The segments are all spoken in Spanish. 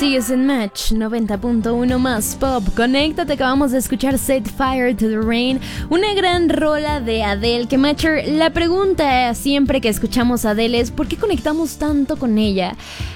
Sigues en Match 90.1 más pop. Conéctate, acabamos de escuchar Set Fire to the Rain, una gran rola de Adele. Que Matcher, la pregunta siempre que escuchamos a Adele es ¿por qué conectamos tanto con ella?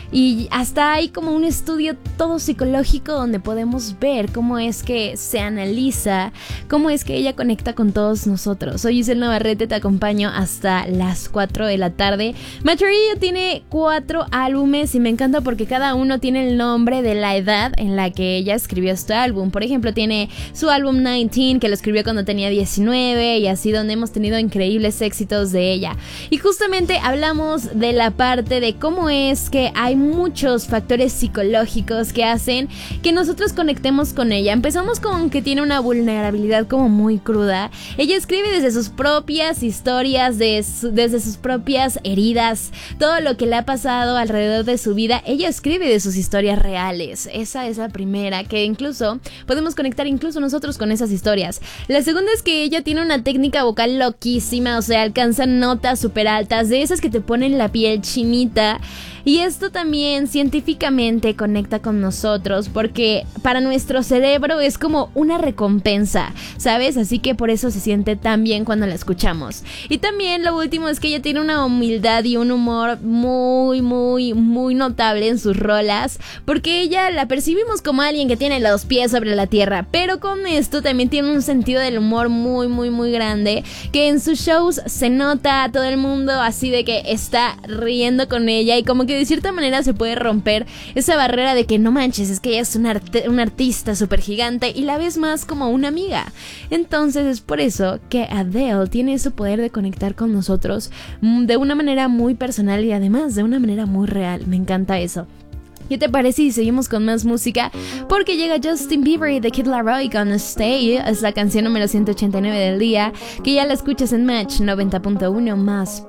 Y hasta hay como un estudio todo psicológico donde podemos ver cómo es que se analiza, cómo es que ella conecta con todos nosotros. Soy Isel Navarrete, te acompaño hasta las 4 de la tarde. Matcher tiene 4 álbumes y me encanta porque cada uno tiene el nombre de la edad en la que ella escribió este álbum. Por ejemplo, tiene su álbum 19, que lo escribió cuando tenía 19, y así, donde hemos tenido increíbles éxitos de ella. Y justamente hablamos de la parte de cómo es que hay muchos factores psicológicos que hacen que nosotros conectemos con ella. Empezamos con que tiene una vulnerabilidad como muy cruda. Ella escribe desde sus propias historias, desde sus propias heridas, todo lo que le ha pasado alrededor de su vida. Ella escribe de sus historias reales. Esa es la primera, que incluso podemos conectar incluso nosotros con esas historias. La segunda es que ella tiene una técnica vocal loquísima, o sea, alcanza notas súper altas, de esas que te ponen la piel chinita. Y esto también científicamente conecta con nosotros porque para nuestro cerebro es como una recompensa, ¿sabes? Así que por eso se siente tan bien cuando la escuchamos. Y también lo último es que ella tiene una humildad y un humor muy, muy, muy notable en sus rolas, porque ella la percibimos como alguien que tiene los pies sobre la tierra, pero con esto también tiene un sentido del humor muy, muy, muy grande, que en sus shows se nota a todo el mundo así de que está riendo con ella, y como que de cierta manera se puede romper esa barrera de que no manches, es que ella es una artista súper gigante y la ves más como una amiga. Entonces es por eso que Adele tiene ese poder de conectar con nosotros de una manera muy personal y además de una manera muy real. Me encanta eso. ¿Qué te parece si seguimos con más música? Porque llega Justin Bieber y The Kid Laroi con Stay. Es la canción número 189 del día, que ya la escuchas en Match 90.1 más